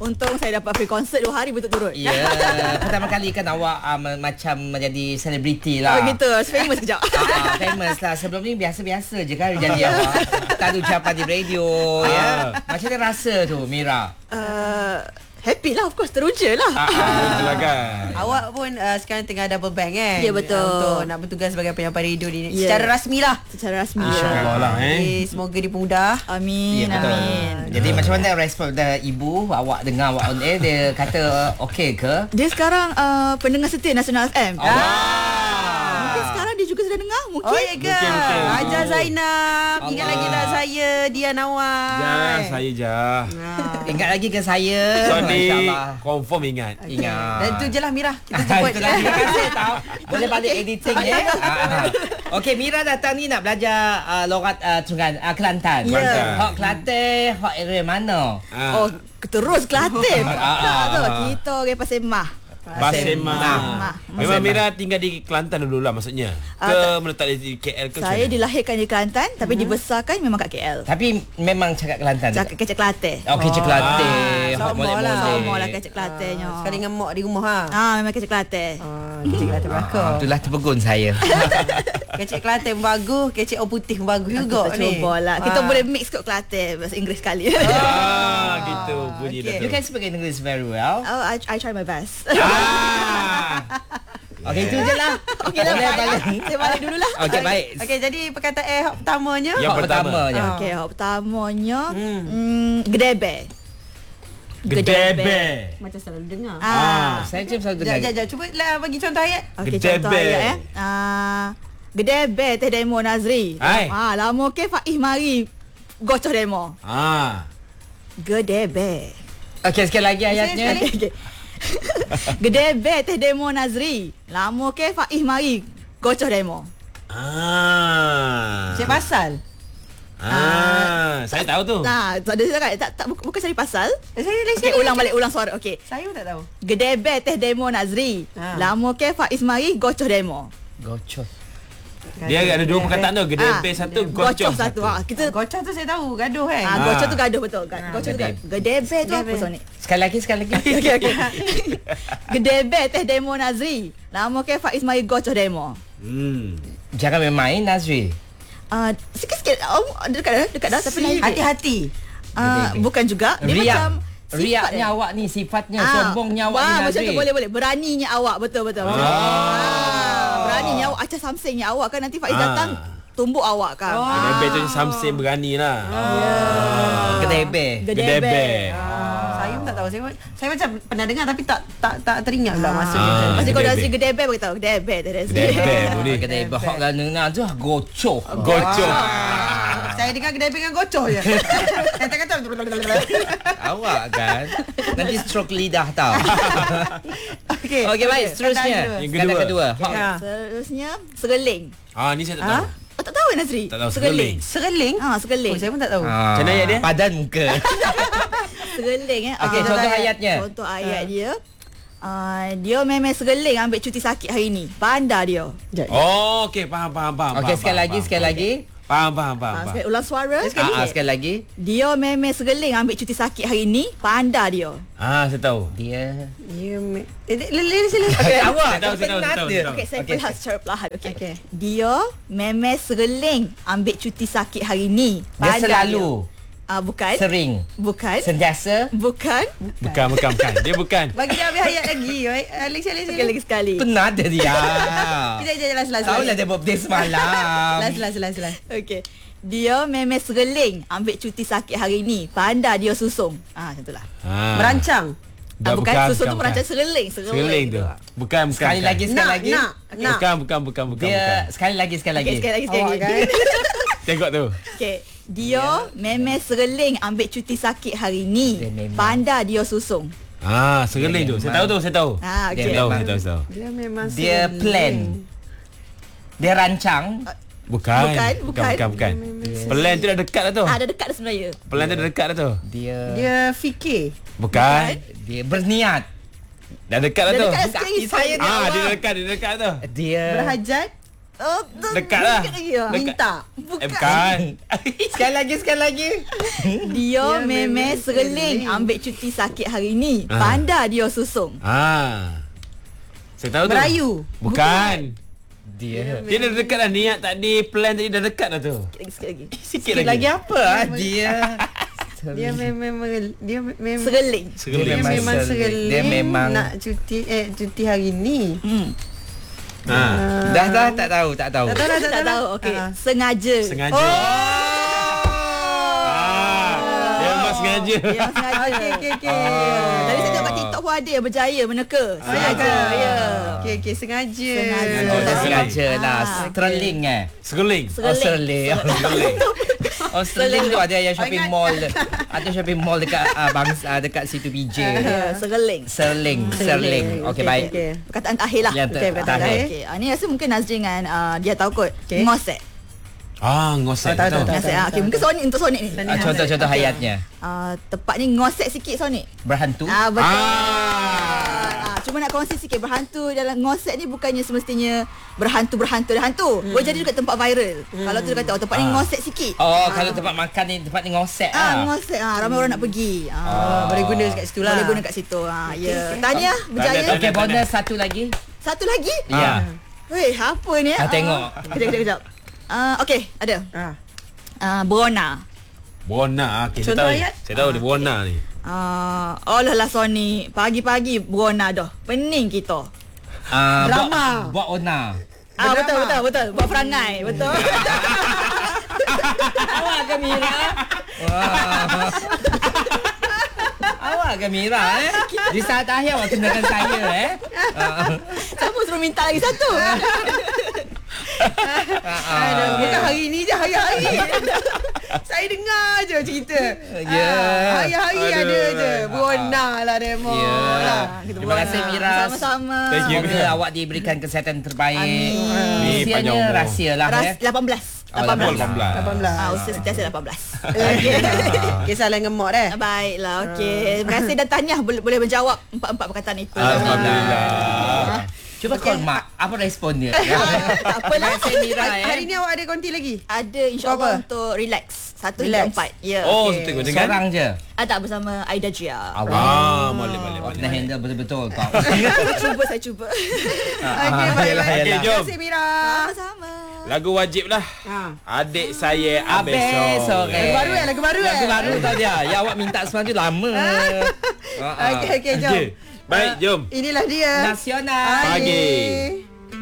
Untung saya dapat pergi konsert 2 hari berturut-turut. Ya, pertama kali kan awak macam menjadi selebriti lah. Oh gitu, famous kejap. Famous lah. Sebelum ni biasa-biasa je kan jadi awak. Tak ada ucapan di radio ya. Macam mana rasa tu Mira? Happy lah, of course, teruja lah. Betul kan. Awak pun sekarang tengah double bank kan? Ya, betul. Untuk nak bertugas sebagai penyampai radio ni. Ya. Secara rasmi lah. Secara rasmi. InsyaAllah lah Semoga dipermudah. Amin, Ya, betul. amin. Jadi macam mana respon dari ibu? Awak dengar awak on air, dia kata okey ke? Dia sekarang pendengar setia Nasional FM. Mungkin sekarang dia juga sudah dengar. Mungkin. Oh ya ke? Mungkin. Raja Zainab. Ingat lagi tak saya, Dian Awal? Jangan saya je. Ingat lagi ke saya? So ni InsyaAllah. confirm ingat. Ingat. Dan itu je lah Mira. Kita jemput. Itu lagi kasih tahu. Boleh balik editing ya. Okey, Mira datang ni nak belajar logat Kelantan. Ya. Hak Kelantan, hak area mana? Oh, terus Kelantan. Tak tu. Kita orang Pasir Mah. Basemah. Memang Mira tinggal di Kelantan dulu lah maksudnya. Ke menetap di KL ke? Saya dilahirkan di Kelantan tapi dibesarkan memang kat KL. Tapi memang cakap Kelantan. Cakap kecek Kelantan. Okey, cakap Kelantan. Sama lah. Sama lah kecek Kelantannya. Sekali dengan mak di rumah Memang kecek Kelantan. Kecik Kelantan belakang. Itulah terpegun saya. Kecik Kelantan pun bagus. Kecik orang putih pun bagus juga Kita ni. cuba lah. Kita boleh mix kot Kelantan bahasa Inggeris sekali. Gitu bunyi Okey. dah You tu. can speak English very well. Oh, I try my best. Okey, itu je lah. Okey lah, Boleh balik. balik. Saya balik dululah. Okey, baik. Okey, jadi perkataan hak pertamanya. Yang Hak pertama. pertamanya. Okey, hak pertamanya gedebe. Gedebe. Macam selalu dengar. Saya macam selalu dengar. Sekejap. Cuba lah bagi contoh ayat. Okey, Gedebe. contoh ayat gedebe teh demo Nazri. Hai. Lama ke Faiz mari gocoh demo. Gedebe. Okey, sekali lagi ayatnya. Sekali. Okey. Gedebe teh demo Nazri. Lama ke Faiz mari gocoh demo. Cik pasal. Saya tahu tu. Nah, tak ada tak bukan cari pasal. Saya lagi Okey, ulang balik ulang suara. Okey. Saya pun tak tahu. Gedebe teh demo Nazri. Lama ke Faiz mari gocoh demo. Gocok. Dia ada dua perkataan tu. Gedebe satu, Gocoh gocok satu. satu. Kita Gocah tu saya tahu. Gaduh kan. gocoh tu gaduh betul. Gocoh tu gaduh. Gedebe tu apa Sonic? Sekali lagi. Okey. Gedebe teh demo Nazri. Lama ke Faiz mari gocoh demo. Jangan main Nazri. Sikit-sikit dekat dah tapi lain. Hati-hati. Bukan juga. Dia macam riaknya awak ni, sifatnya, sombongnya awak ni macam Nazri. tu boleh. Beraninya awak betul. Beraninya awak acah samsingnya awak kan nanti Faiz datang tumbuk awak kan. Gedebe tu samsing berani lah. Gedebe. Gedebe. Saya pun tak tahu. Saya macam pernah dengar tapi tak teringat pula maksudnya. Pasti kau dah Gedebe. si gedebe beritahu gedebe tu dah. Gedebe boleh. Gedebe hak gana tu gocok. Gocok. Saya dengar gedebe dengan gocoh je. Kata-kata. Awak kan nanti stroke lidah tau. Okey. Okey, baik, seterusnya. Yang Kata kedua. Ya. Seterusnya segeling. Ni saya tak tahu. Oh, tak tahu Nazri? Tak tahu, segeling. Sereling. Segeling. Oh, saya pun tak tahu. Macam mana ayat dia? Padan muka. Segeling Okey, contoh ayatnya. Contoh ayat dia. Dia memang segeling ambil cuti sakit hari ni. Bandar dia. Oh, okey, faham. Okey, sekali lagi. Faham. Sekali ulang suara. Sekali lagi. Dia memang segeling ambil cuti sakit hari ni. Bandar dia. Saya tahu. Dia Sila. Okey, awak Saya tahu. Okey, saya Okey. perlahan secara perlahan. Okey. Okey. Dia memang segeling ambil cuti sakit hari ni. dia selalu Bukan. sering Bukan. sentiasa Bukan. Bukan. Dia bukan. Bagi dia ambil ayat lagi. Alex. Okey, lagi sekali. penat dia. Kejap, last. Tahu lah dia birthday semalam. Last. Okey. Dia memang segeling ambil cuti sakit hari ni. Pandai dia susung. Macam itulah. Merancang. Bukan susung tu merancang segeling. Segeling tu. Bukan. Sekali lagi. Nak. Bukan. Dia sekali lagi. Okey, sekali lagi. Awak kan? Tengok tu. Okey. Dia memang segeling ambil cuti sakit hari ni. Dia memang. Pandai dia susung. Segeling tu. Saya tahu. Okey. Dia memang. Saya tahu. Dia memang Dia segeling. plan. Dia rancang. Bukan. Bukan. Plan tu dah dekat dah tu. Dah dekat dah sebenarnya. Plan tu dah dekat dah tu. Dia fikir. Bukan. Dia berniat. Dah dekat dah tu. Dah dekat Kaki saya ni Dia awak. dah dekat tu. Dia Berhajat. Dekat lah. Ya. Minta. Bukan. Sekali lagi. Dia memang memang sereling sereling. ambil cuti sakit hari ni. Ah. Pandai dia susung. Saya tahu tu. Merayu. Bukan. Dia. Dia dah dekat dah. Niat tadi, plan tadi dah dekat dah tu. Sikit lagi. Sikit Lagi lagi. apa? Dia. Dia memang Sereling. dia Segeling. memang sereling. sereling. Dia memang nak cuti hari ni. dah tak tahu. Tak tahu lah, Tak tahu. Okey. Ah. Sengaja. Sengaja. Dia memang sengaja. Dia sengaja. Okey. Tadi saya tengok kat TikTok pun ada yang berjaya meneka. Ya Sengaja. ke? Ya. Okey, sengaja. Sengaja. Oh, dia sengaja lah. Ah. Sterling Segeling. Australia. Australia tu ada yang shopping mall. Ada shopping mall dekat dekat situ BJ. Ya, sereling. Serling. Okey, baik. Okey. Perkataan terakhir lah. Yang Okey, perkataan terakhir. terakhir. Okey, ni rasa mungkin Nazrin dengan dia tahu kot. Okey. Ngosek. Ngosek. Tahu. Ngosek. Okey, mungkin Sonic untuk Sonic ni. Contoh-contoh Okey. hayatnya. Tepat ni ngosek sikit Sonic. Berhantu. Betul. Cuma nak kongsi sikit, berhantu dalam ngosek ni bukannya semestinya berhantu. Boleh jadi juga tempat viral. Kalau tu dia kata tempat ni ngosek sikit. Kalau tempat makan ni tempat ni ngosek Ngosek. Ramai orang nak pergi. Boleh guna kat situ lah. Boleh guna kat situ. Ya. Tahniah berjaya. Tahniah. Okey, bonus satu lagi. Satu lagi? Ya. Weh, apa ni? Tengok. Kejap. Okey, ada. Berona. Buona. Okey, saya Contoh tahu. ayat? Saya tahu dia buona ni. Allah lah Sony. Pagi-pagi berona dah. Pening kita. Drama. Buat ona. Betul. Buat perangai. Betul. Awak ke Mira? Wah. Awak ke Mira Di saat akhir awak kenakan saya Kamu suruh minta lagi satu. Bukan hari ni je, hari-hari. Saya dengar je cerita. Ya. Hari-hari Aduh. ada je. Berona lah demo. Ya. Lah. Terima kasih Mira. Sama-sama. Thank you. Semoga awak diberikan kesihatan terbaik. Amin. Panjang Usianya umur. rahsia lah 18. 18. Usia sentiasa 18. Kisahlah ngemok dah. Baiklah, okey. Terima kasih dan tahniah boleh menjawab empat perkataan itu. Alhamdulillah. Cuba call Mak. Apa respon dia? Tak apalah. Terima kasih Mira Hari ni awak ada konti lagi? Ada insyaAllah Apa? untuk relax. 1 Relax. hingga 4. Ya. Oh, Okey. tengok dengan. Seorang je. Tak bersama Aida Jia. Boleh. Awak kena handle betul-betul tau. Saya cuba. Okey, baik. Yalah, Okey, Terima jom. kasih Mira. Sama-sama. Lagu wajib lah. Adik saya Habis besok. sore. Lagu baru Lagu baru tau dia. Ya awak minta semalam tu lama. Okey, jom. Okey. Baik, jom. Inilah dia. Nasional. Pagi.